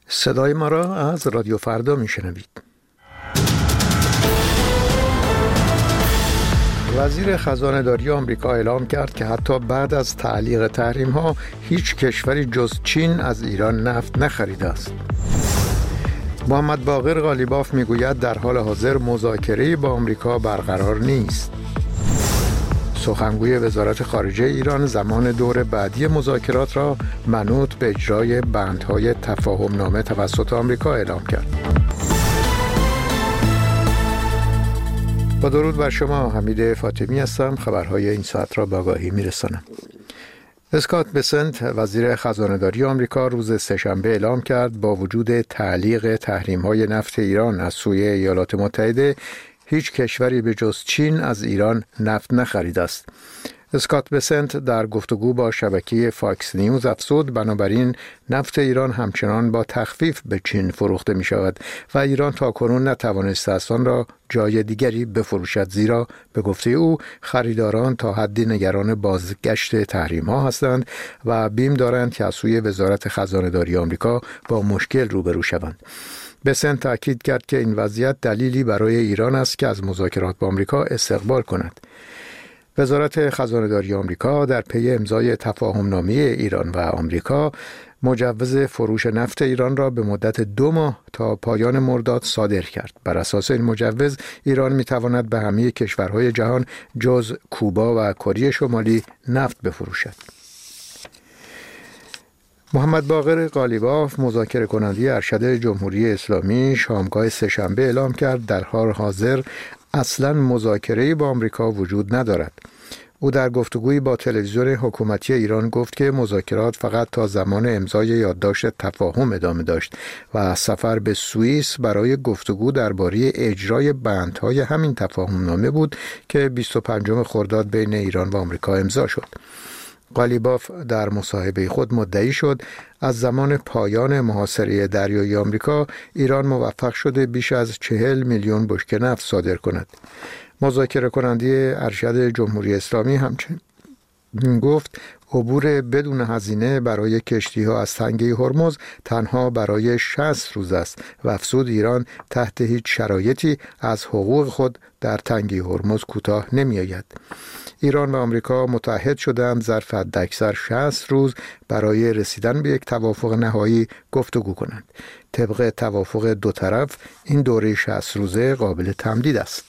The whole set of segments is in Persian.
صدای ما را از رادیو فردا میشنوید. وزیر خزانه داری آمریکا اعلام کرد که حتی بعد از تعلیق تحریم ها هیچ کشوری جز چین از ایران نفت نخریده است. محمد باقر قالیباف میگوید در حال حاضر مذاکره با آمریکا برقرار نیست. سخنگوی وزارت خارجه ایران زمان دور بعدی مذاکرات را منوط به اجرای بندهای تفاهم نامه توسط آمریکا اعلام کرد. با درود بر شما، حمید فاطمی هستم. خبرهای این ساعت را به آگاهی میرسانم. اسکات بسنت وزیر خزانه داری آمریکا روز سه‌شنبه اعلام کرد با وجود تعلیق تحریم‌های نفت ایران از سوی ایالات متحده هیچ کشوری به جز چین از ایران نفت نخریده است. اسکات بسنت در گفتگو با شبکه فاکس نیوز افزود بنابراین نفت ایران همچنان با تخفیف به چین فروخته می شود و ایران تاکنون نتوانسته است آن را جای دیگری بفروشد، زیرا به گفته او خریداران تا حدی نگران بازگشت تحریم ها هستند و بیم دارند که از سوی وزارت خزانه داری آمریکا با مشکل روبرو شوند. بسنت تاکید کرد که این وضعیت دلیلی برای ایران است که از مذاکرات با آمریکا استقبال کند. وزارت خزانه داری آمریکا در پی امضای تفاهم نامه ایران و آمریکا مجوز فروش نفت ایران را به مدت 2 ماه تا پایان مرداد صادر کرد. بر اساس این مجوز ایران می تواند به همه کشورهای جهان جز کوبا و کره شمالی نفت بفروشد. محمد باقر قالیباف مذاکره کننده ارشد جمهوری اسلامی شامگاه سه‌شنبه اعلام کرد در حال حاضر اصلاً مذاکره‌ای با آمریکا وجود ندارد. او در گفتگویی با تلویزیون حکومتی ایران گفت که مذاکرات فقط تا زمان امضای یادداشت تفاهم ادامه داشت و سفر به سوئیس برای گفتگو درباره اجرای بندهای همین تفاهم نامه بود که 25 خرداد بین ایران و آمریکا امضا شد. قالیباف در مصاحبه خود مدعی شد از زمان پایان محاصره دریایی آمریکا ایران موفق شده بیش از 40 میلیون بشکه نفت صادر کند. مذاکره کننده ارشد جمهوری اسلامی همچنین گفت عبور بدون هزینه برای کشتی‌ها از تنگه هرمز تنها برای 60 روز است و افزود ایران تحت هیچ شرایطی از حقوق خود در تنگه هرمز کوتاه نمی‌آید. ایران و آمریکا متحد شدند ظرف حداکثر 60 روز برای رسیدن به یک توافق نهایی گفتگو کنند. طبق توافق دو طرف این دوره 60 روزه قابل تمدید است.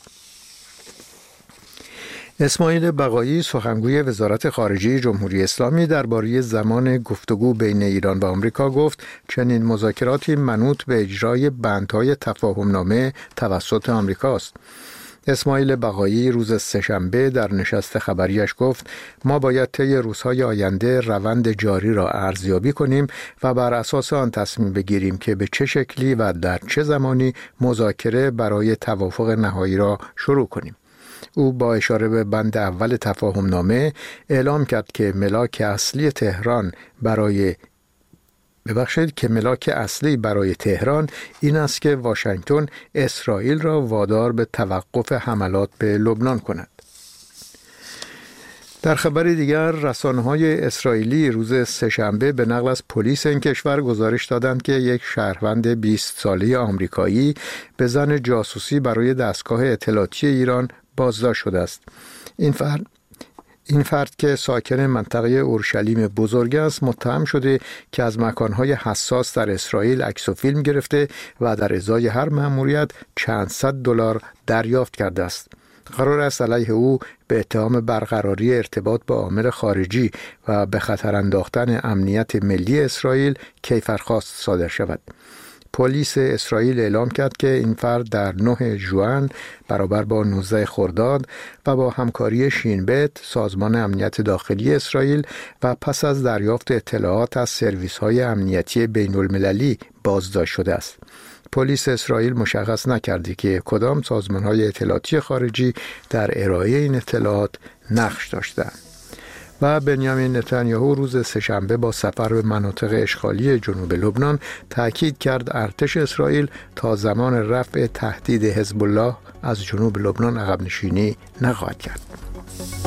اسماعیل بقایی سخنگوی وزارت خارجه جمهوری اسلامی درباره زمان گفتگو بین ایران و آمریکا گفت چنین مذاکراتی منوط به اجرای بندهای تفاهم نامه توسط آمریکاست. اسماعیل بقایی روز سه‌شنبه در نشست خبریش گفت ما باید طی روزهای آینده روند جاری را ارزیابی کنیم و بر اساس آن تصمیم بگیریم که به چه شکلی و در چه زمانی مذاکره برای توافق نهایی را شروع کنیم. او با اشاره به بند اول تفاهم نامه اعلام کرد که ملاک اصلی برای تهران این است که واشنگتن اسرائیل را وادار به توقف حملات به لبنان کند. در خبر دیگر رسانه‌های اسرائیلی روز سه‌شنبه به نقل از پلیس این کشور گزارش دادند که یک شهروند 20 ساله آمریکایی به زن جاسوسی برای دستگاه اطلاعاتی ایران بازداشت شده است. این فرد که ساکن منطقه اورشلیم بزرگ است متهم شده که از مکانهای حساس در اسرائیل عکس و فیلم گرفته و در ازای هر مأموریت چند صد دلار دریافت کرده است. قرار است علیه او به اتهام برقراری ارتباط با عامل خارجی و به خطر انداختن امنیت ملی اسرائیل کیفرخواست صادر شود. پلیس اسرائیل اعلام کرد که این فرد در 9 ژوئن برابر با 19 خرداد و با همکاری شین بت سازمان امنیت داخلی اسرائیل و پس از دریافت اطلاعات از سرویس‌های امنیتی بین‌المللی بازداشت شده است. پلیس اسرائیل مشخص نکرده که کدام سازمان‌های اطلاعاتی خارجی در ارائه این اطلاعات نقش داشتند. و بنیامین نتانیاهو روز سه‌شنبه با سفر به مناطق اشغالی جنوب لبنان تاکید کرد ارتش اسرائیل تا زمان رفع تهدید حزب الله از جنوب لبنان عقب نشینی نخواهد کرد.